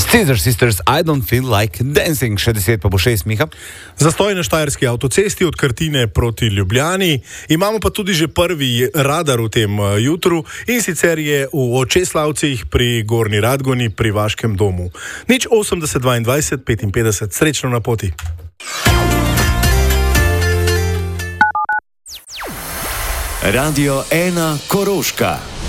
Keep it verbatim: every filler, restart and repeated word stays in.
Scissor Sisters, I don't feel like dancing. Še deset pa bo šest, Miha. Zastoj na štajerski avtocesti od Krtine proti Ljubljani. Imamo pa tudi že prvi radar v tem jutru in sicer je v Očeslavcih pri Gornji Radgoni pri Vaškem domu. Nič osemdeset dvaindvajset petinpetdeset. Srečno na poti. Radio ena Koroška.